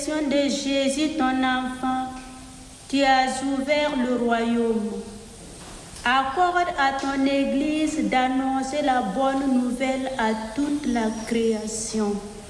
De Jésus, ton enfant, tu as ouvert le royaume. Accorde à ton Église d'annoncer la bonne nouvelle à toute la création.